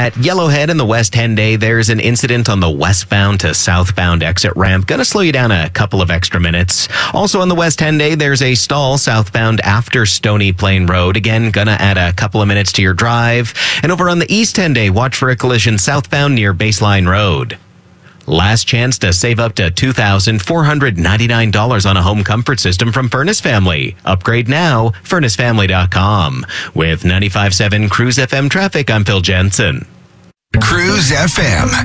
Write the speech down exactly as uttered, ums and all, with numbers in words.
At Yellowhead in the West Henday, there's an incident on the westbound to southbound exit ramp. Gonna slow you down a couple of extra minutes. Also on the West Henday, there's a stall southbound after Stony Plain Road. Again, gonna add a couple of minutes to your drive. And over on the East Henday, watch for a collision southbound near Baseline Road. Last chance to save up to two thousand four hundred ninety-nine dollars on a home comfort system from Furnace Family. Upgrade now, furnace family dot com. With ninety-five point seven Cruise F M traffic, I'm Phil Jensen. Cruise F M.